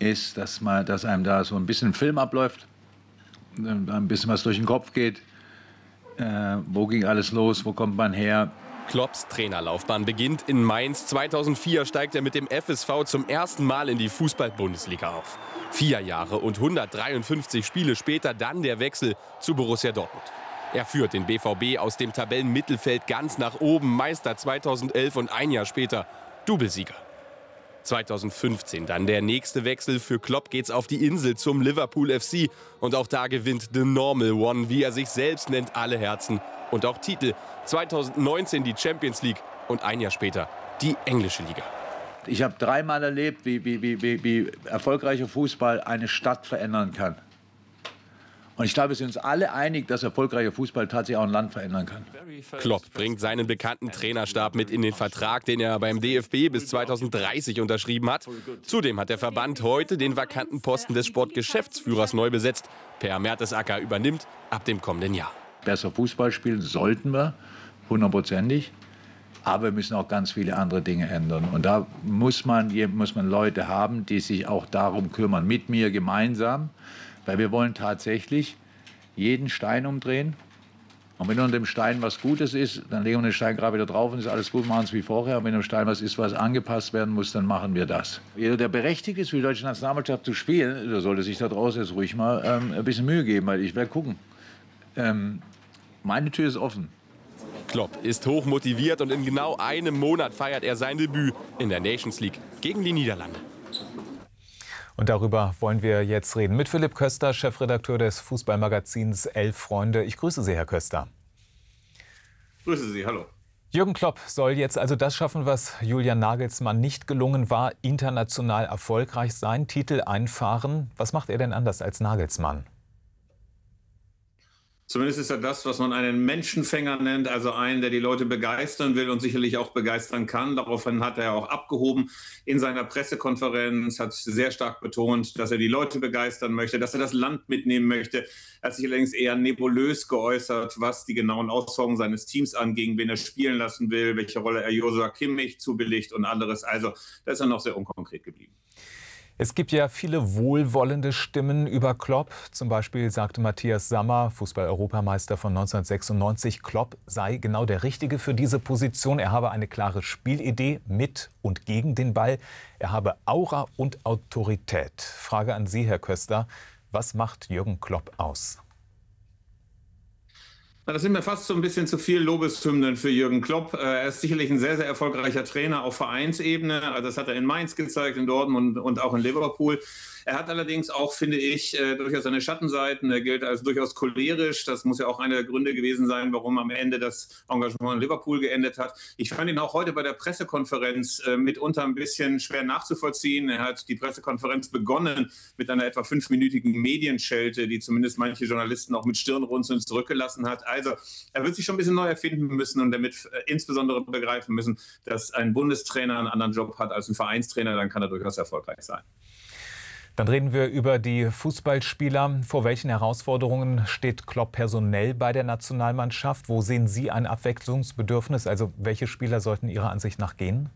ist, dass einem da so ein bisschen Film abläuft, ein bisschen was durch den Kopf geht. Wo ging alles los? Wo kommt man her? Klopps Trainerlaufbahn beginnt in Mainz. 2004 steigt er mit dem FSV zum ersten Mal in die Fußball-Bundesliga auf. 4 Jahre und 153 Spiele später dann der Wechsel zu Borussia Dortmund. Er führt den BVB aus dem Tabellenmittelfeld ganz nach oben, Meister 2011 und ein Jahr später Doublesieger. 2015 dann der nächste Wechsel. Für Klopp geht's auf die Insel zum Liverpool FC. Und auch da gewinnt The Normal One, wie er sich selbst nennt, alle Herzen und auch Titel. 2019 die Champions League und ein Jahr später die englische Liga. Ich habe 3-mal erlebt, wie erfolgreicher Fußball eine Stadt verändern kann. Und ich glaube, wir sind uns alle einig, dass erfolgreicher Fußball tatsächlich auch ein Land verändern kann. Klopp bringt seinen bekannten Trainerstab mit in den Vertrag, den er beim DFB bis 2030 unterschrieben hat. Zudem hat der Verband heute den vakanten Posten des Sportgeschäftsführers neu besetzt. Per Mertesacker übernimmt ab dem kommenden Jahr. Besser Fußball spielen sollten wir, 100%. Aber wir müssen auch ganz viele andere Dinge ändern. Und da muss man Leute haben, die sich auch darum kümmern, mit mir gemeinsam. Weil wir wollen tatsächlich jeden Stein umdrehen. Und wenn unter dem Stein was Gutes ist, dann legen wir den Stein gerade wieder drauf und ist alles gut, machen es wie vorher. Und wenn unter dem Stein was ist, was angepasst werden muss, dann machen wir das. Jeder, der berechtigt ist, für die deutsche Nationalmannschaft zu spielen, der sollte sich da draußen jetzt ruhig mal ein bisschen Mühe geben, weil ich werde gucken. Meine Tür ist offen. Klopp ist hoch motiviert und in genau einem Monat feiert er sein Debüt in der Nations League gegen die Niederlande. Und darüber wollen wir jetzt reden mit Philipp Köster, Chefredakteur des Fußballmagazins Elf Freunde. Ich grüße Sie, Herr Köster. Grüße Sie, hallo. Jürgen Klopp soll jetzt also das schaffen, was Julian Nagelsmann nicht gelungen war, international erfolgreich sein, Titel einfahren. Was macht er denn anders als Nagelsmann? Zumindest ist er das, was man einen Menschenfänger nennt, also einen, der die Leute begeistern will und sicherlich auch begeistern kann. Daraufhin hat er auch abgehoben in seiner Pressekonferenz, hat sehr stark betont, dass er die Leute begeistern möchte, dass er das Land mitnehmen möchte. Er hat sich allerdings eher nebulös geäußert, was die genauen Ausformungen seines Teams anging, wen er spielen lassen will, welche Rolle er Joshua Kimmich zubilligt und anderes. Also da ist er noch sehr unkonkret geblieben. Es gibt ja viele wohlwollende Stimmen über Klopp. Zum Beispiel sagte Matthias Sammer, Fußball-Europameister von 1996, Klopp sei genau der Richtige für diese Position. Er habe eine klare Spielidee mit und gegen den Ball. Er habe Aura und Autorität. Frage an Sie, Herr Köster. Was macht Jürgen Klopp aus? Das sind mir fast so ein bisschen zu viel Lobeshymnen für Jürgen Klopp. Er ist sicherlich ein sehr, sehr erfolgreicher Trainer auf Vereinsebene. Also das hat er in Mainz gezeigt, in Dortmund und auch in Liverpool. Er hat allerdings auch, finde ich, durchaus seine Schattenseiten. Er gilt als durchaus cholerisch. Das muss ja auch einer der Gründe gewesen sein, warum am Ende das Engagement in Liverpool geendet hat. Ich fand ihn auch heute bei der Pressekonferenz mitunter ein bisschen schwer nachzuvollziehen. Er hat die Pressekonferenz begonnen mit einer etwa 5-minütigen Medienschelte, die zumindest manche Journalisten auch mit Stirnrunzeln zurückgelassen hat. Also er wird sich schon ein bisschen neu erfinden müssen und damit insbesondere begreifen müssen, dass ein Bundestrainer einen anderen Job hat als ein Vereinstrainer. Dann kann er durchaus erfolgreich sein. Dann reden wir über die Fußballspieler. Vor welchen Herausforderungen steht Klopp personell bei der Nationalmannschaft? Wo sehen Sie ein Abwechslungsbedürfnis? Also welche Spieler sollten Ihrer Ansicht nach gehen?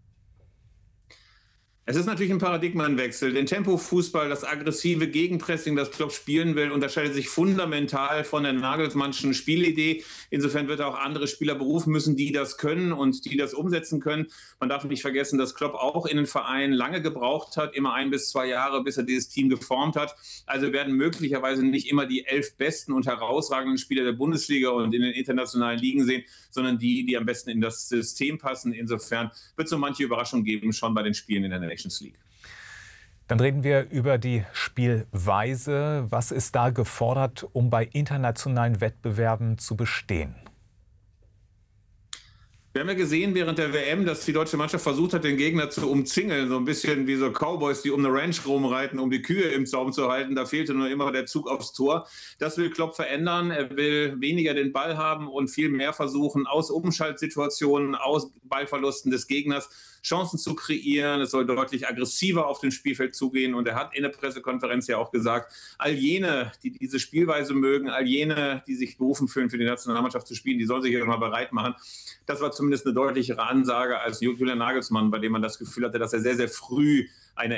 Es ist natürlich ein Paradigmenwechsel. Den Tempo-Fußball, das aggressive Gegenpressing, das Klopp spielen will, unterscheidet sich fundamental von der Nagelsmannschen Spielidee. Insofern wird er auch andere Spieler berufen müssen, die das können und die das umsetzen können. Man darf nicht vergessen, dass Klopp auch in den Vereinen lange gebraucht hat, immer 1 bis 2 Jahre, bis er dieses Team geformt hat. Also werden möglicherweise nicht immer die 11 besten und herausragenden Spieler der Bundesliga und in den internationalen Ligen sehen, sondern die am besten in das System passen. Insofern wird es so manche Überraschung geben, schon bei den Spielen in der Nations League. Dann reden wir über die Spielweise. Was ist da gefordert, um bei internationalen Wettbewerben zu bestehen? Wir haben ja gesehen während der WM, dass die deutsche Mannschaft versucht hat, den Gegner zu umzingeln. So ein bisschen wie so Cowboys, die um eine Ranch rumreiten, um die Kühe im Zaum zu halten. Da fehlte nur immer der Zug aufs Tor. Das will Klopp verändern. Er will weniger den Ball haben und viel mehr versuchen, aus Umschaltsituationen, aus Ballverlusten des Gegners Chancen zu kreieren. Es soll deutlich aggressiver auf dem Spielfeld zugehen. Und er hat in der Pressekonferenz ja auch gesagt, all jene, die diese Spielweise mögen, all jene, die sich berufen fühlen, für die Nationalmannschaft zu spielen, die sollen sich ja mal bereit machen. Das war zumindest eine deutlichere Ansage als Julian Nagelsmann, bei dem man das Gefühl hatte, dass er sehr, sehr früh